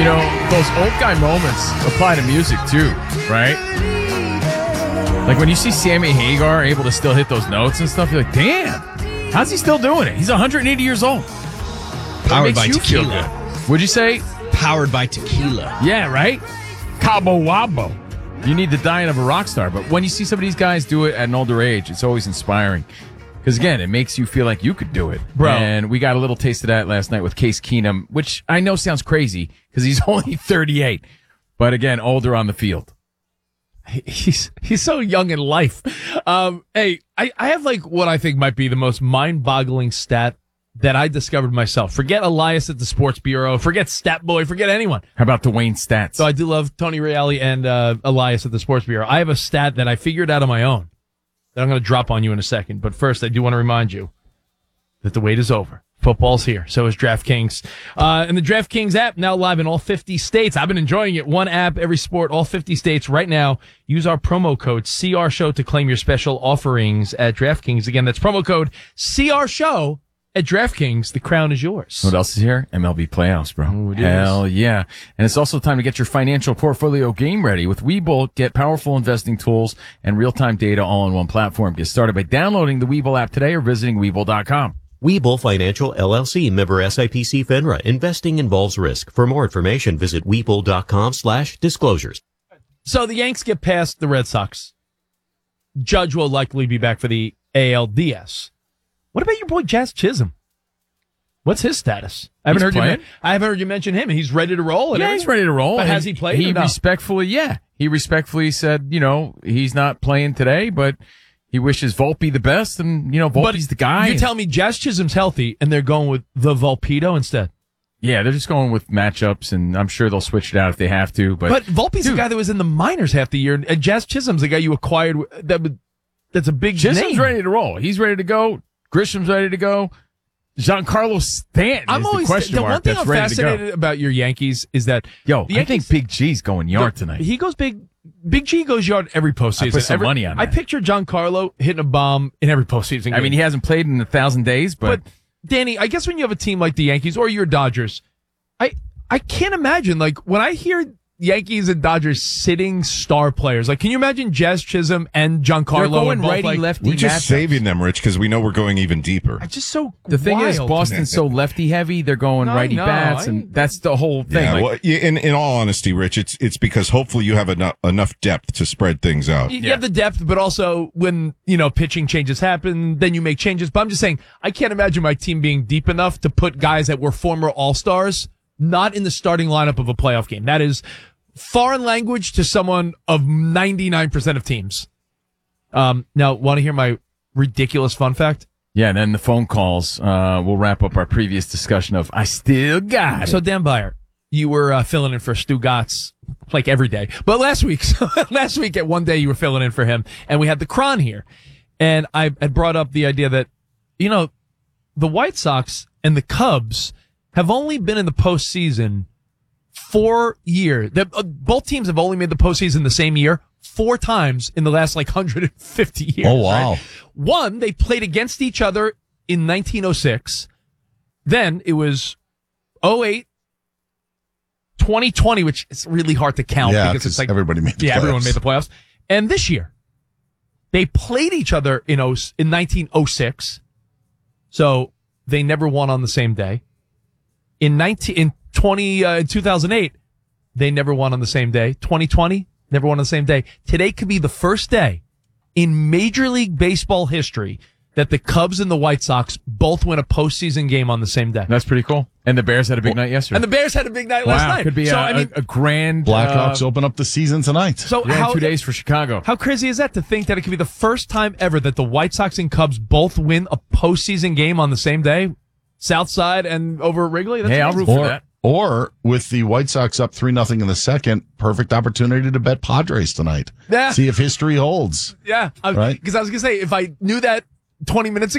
You know, those old guy moments apply to music too, right? Like when you see Sammy Hagar able to still hit those notes and stuff, you're like, damn, how's he still doing it? He's 180 years old. Powered by tequila. Would you say? Powered by tequila. Yeah, right? Cabo Wabo. You need the dying of a rock star. But when you see some of these guys do it at an older age, it's always inspiring. Because, again, it makes you feel like you could do it. Bro. And we got a little taste of that last night with Case Keenum, which I know sounds crazy because he's only 38. But, again, older on the field. He's so young in life. Hey, I have like what I think might be the most mind-boggling stat that I discovered myself. Forget Elias at the Sports Bureau. Forget Stat Boy. Forget anyone. How about Dwayne Stats? So I do love Tony Reale and Elias at the Sports Bureau. I have a stat that I figured out on my own that I'm going to drop on you in a second. But first, I do want to remind you that the wait is over. Football's here. So is DraftKings. And the DraftKings app now live in all 50 states. I've been enjoying it. One app, every sport, all 50 states right now. Use our promo code CRSHOW to claim your special offerings at DraftKings. Again, that's promo code CRSHOW at DraftKings. The crown is yours. What else is here? MLB playoffs, bro. Ooh, it Hell yeah. And it's also time to get your financial portfolio game ready. With Webull, get powerful investing tools and real-time data all on one platform. Get started by downloading the Webull app today or visiting Webull.com. Webull Financial LLC, member SIPC FINRA. Investing involves risk. For more information, visit Webull.com/disclosures. So the Yanks get past the Red Sox. Judge will likely be back for the ALDS. What about your boy Jazz Chisholm? What's his status? I haven't heard you mention him. He's ready to roll. Yeah, he's ready to roll. But has he played? He respectfully said, he's not playing today, but he wishes Volpe the best, and, Volpe's the guy. You tell me Jazz Chisholm's healthy, and they're going with the Volpedo instead. Yeah, they're just going with matchups, and I'm sure they'll switch it out if they have to. But Volpe's the guy that was in the minors half the year, and Jazz Chisholm's the guy you acquired. That's a big Chisholm's name. ready to roll. He's ready to go. Grisham's ready to go. Giancarlo Stanton is the question mark that's ready to go. The one thing I'm fascinated about your Yankees is that I think Big G's going yard tonight. He goes big. Big G goes yard every postseason. I put some money on that. I picture Giancarlo hitting a bomb in every postseason game. I mean, he hasn't played in 1,000 days, but Danny, I guess when you have a team like the Yankees or your Dodgers, I can't imagine, like, when I hear Yankees and Dodgers sitting star players, like, can you imagine Jazz Chisholm and Giancarlo? They're going both, righty, lefty. We're just saving them, Rich, because we know we're going even deeper. It's just so the thing is, wild. Boston's so lefty heavy. They're going righty bats, and that's the whole thing. In all honesty, Rich, it's because hopefully you have enough depth to spread things out. You have the depth, but also when, pitching changes happen, then you make changes. But I'm just saying, I can't imagine my team being deep enough to put guys that were former All-Stars not in the starting lineup of a playoff game. That is foreign language to someone of 99% of teams. Now, want to hear my ridiculous fun fact? Yeah, and then the phone calls. We'll wrap up our previous discussion of I still got it. So, Dan Byer, you were filling in for Stu Gatz like every day. But last week at one day you were filling in for him, and we had the Cron here. And I had brought up the idea that, the White Sox and the Cubs have only been in the postseason 4 years. Both teams have only made the postseason the same year 4 times in the last 150 years. Oh, wow. Right? One, they played against each other in 1906. Then it was 08, 2020, which is really hard to count because it's everybody made the playoffs. Everyone made the playoffs. And this year, they played each other in 1906. So they never won on the same day. In 2008, they never won on the same day. 2020, never won on the same day. Today could be the first day in Major League Baseball history that the Cubs and the White Sox both win a postseason game on the same day. That's pretty cool. And the Bears had a big night yesterday. And the Bears had a big night last night. Could be a grand... Blackhawks open up the season tonight. So 2 days for Chicago. How crazy is that to think that it could be the first time ever that the White Sox and Cubs both win a postseason game on the same day? Southside and over at Wrigley? That's I'll root for that. Or with the White Sox up 3-0 in the second, perfect opportunity to bet Padres tonight. Yeah. See if history holds. Yeah. Right? Because I was going to say, if I knew that 20 minutes ago,